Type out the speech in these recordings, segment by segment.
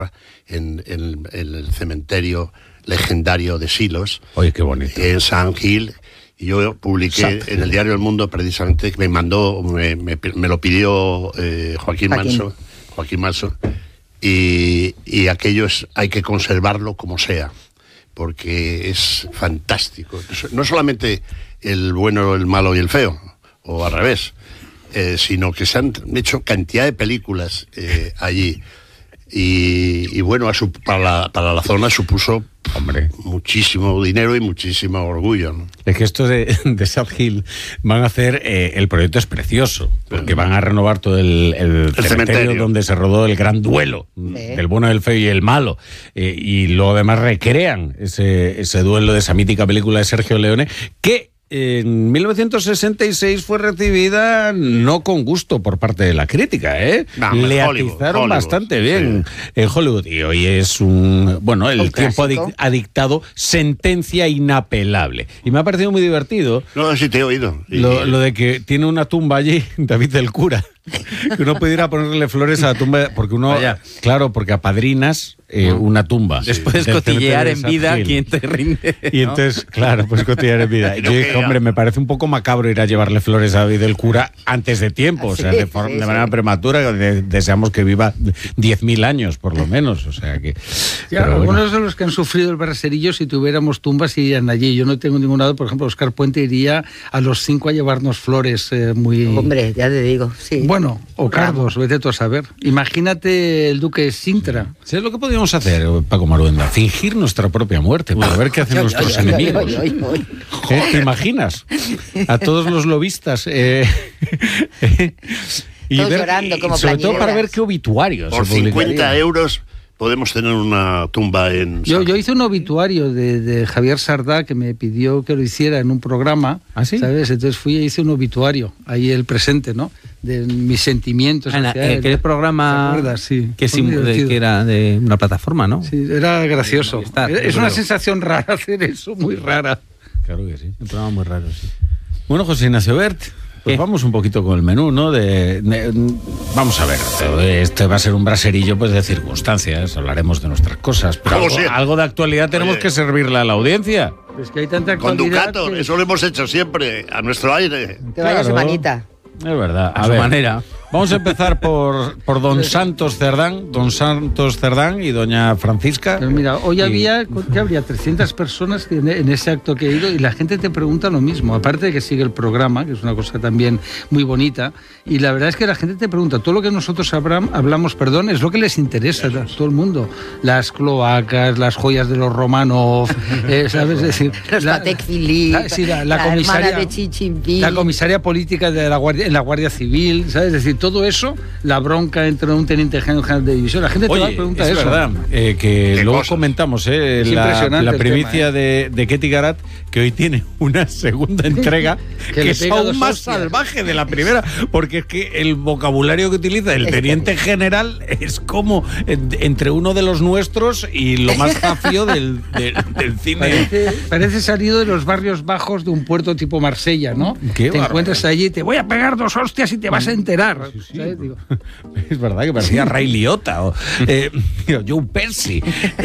en el cementerio legendario de Silos. Oye, qué bonito. En San Gil. Y yo publiqué en el diario El Mundo, precisamente, que me lo pidió Joaquín Manso, y aquello hay que conservarlo como sea, porque es fantástico. No solamente el bueno, el malo y el feo, o al revés, sino que se han hecho cantidad de películas allí. Y bueno, para la zona supuso, hombre, muchísimo dinero y muchísimo orgullo, ¿no? Es que estos de Sad Hill van a hacer, el proyecto es precioso, porque van a renovar todo el cementerio donde se rodó el gran duelo del bueno, el feo y el malo, y luego además recrean ese duelo de esa mítica película de Sergio Leone, que en 1966 fue recibida no con gusto por parte de la crítica, No, le Hollywood, atizaron bastante bien en Hollywood. Y hoy es el tiempo ha dictado sentencia inapelable. Y me ha parecido muy divertido. No, sí te he oído. Lo de que tiene una tumba allí, David del Cura, que uno pudiera ponerle flores a la tumba, porque claro, porque apadrinas una tumba. Después cotillear en vida quien te rinde, ¿no? Y entonces, claro, pues cotillear en vida. Yo dije, hombre, me parece un poco macabro ir a llevarle flores a David del Cura antes de tiempo, o sea, de manera prematura. Deseamos que viva 10.000 años, por lo menos, o sea que... Algunos de los que han sufrido el braserillo, si tuviéramos tumbas, irían allí. Yo no tengo ningún lado, por ejemplo, Oscar Puente iría a los 5 a llevarnos flores muy... Hombre, ya te digo, sí. Bueno, o cardos, vete tú a saber. Imagínate el duque Sintra. ¿Sabes lo que podríamos hacer, Paco Maruenda? Fingir nuestra propia muerte para ver qué hacen nuestros enemigos. ¿Te imaginas? A todos los lobistas. Todos llorando como sobre todo para ver qué obituarios. Por 50 euros podemos tener una tumba en... Yo hice un obituario de Javier Sardá, que me pidió que lo hiciera en un programa. ¿Ah, sí? ¿Sabes? Entonces fui e hice un obituario, ahí el presente, ¿no? De mis sentimientos. ¿Qué programa? Sí. Que era de una plataforma, ¿no? Sí, era gracioso. Es una sensación rara hacer eso, muy rara. Claro que sí, un programa muy raro, sí. Bueno, José Ignacio Bert, pues vamos un poquito con el menú, ¿no? Vamos a ver, este va a ser un braserillo pues de circunstancias, hablaremos de nuestras cosas, pero algo de actualidad tenemos que servirle a la audiencia. Es que hay tanta con Ducato, eso lo hemos hecho siempre, a nuestro aire. Que vaya su manita. Es verdad, a su manera. Vamos a empezar por don Santos Cerdán y doña Francisca. Pero mira, hoy habría 300 personas en ese acto que he ido y la gente te pregunta lo mismo, aparte de que sigue el programa, que es una cosa también muy bonita, y la verdad es que la gente te pregunta, todo lo que nosotros hablamos, es lo que les interesa a todo el mundo, las cloacas, las joyas de los Romanov, ¿sabes? Es decir, los Patek Philippe, la comisaria de Chichimpí, la comisaria política de la Guardia Civil, ¿sabes? Es decir, todo eso, la bronca entre un teniente general de división, la gente te va a preguntar eso. Es verdad, que luego comentamos la primicia de Ketty Garat, que hoy tiene una segunda entrega que es aún más salvaje de la primera, porque es que el vocabulario que utiliza el teniente general es como entre uno de los nuestros y lo más zafio del cine. Parece salido de los barrios bajos de un puerto tipo Marsella, ¿no? Te encuentras allí, te voy a pegar 2 hostias y te vas a enterar. Sí. Digo. Es verdad que parecía Ray Liotta o Joe Pesci.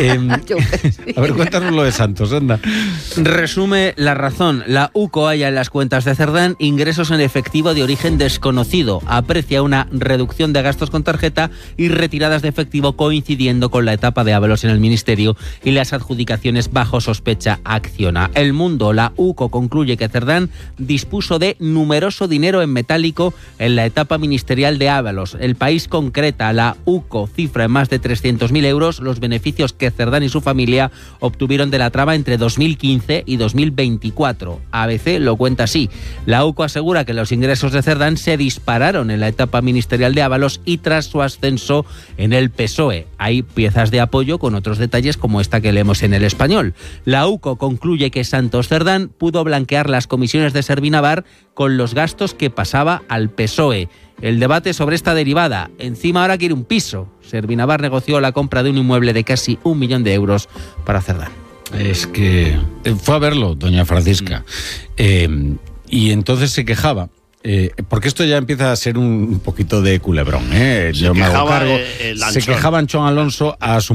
A ver, cuéntanos lo de Santos, anda. Resume La Razón. La UCO halla en las cuentas de Cerdán ingresos en efectivo de origen desconocido. Aprecia una reducción de gastos con tarjeta y retiradas de efectivo coincidiendo con la etapa de Ábalos en el Ministerio y las adjudicaciones bajo sospecha Acciona. El Mundo. La UCO concluye que Cerdán dispuso de numeroso dinero en metálico en la etapa ministerial de Ábalos. El País concreta, la UCO cifra en más de 300.000 euros los beneficios que Cerdán y su familia obtuvieron de la trama entre 2015 y 2024. ABC lo cuenta así. La UCO asegura que los ingresos de Cerdán se dispararon en la etapa ministerial de Ábalos y tras su ascenso en el PSOE. Hay piezas de apoyo con otros detalles como esta que leemos en El Español. La UCO concluye que Santos Cerdán pudo blanquear las comisiones de Servinavar con los gastos que pasaba al PSOE. El debate sobre esta derivada. Encima ahora quiere un piso. Servinavar negoció la compra de un inmueble de casi 1 millón de euros para Cerdán. Es que fue a verlo, doña Francisca, y entonces se quejaba porque esto ya empieza a ser un poquito de culebrón, ¿eh? Yo me hago cargo. Se quejaba Anchón Alonso a su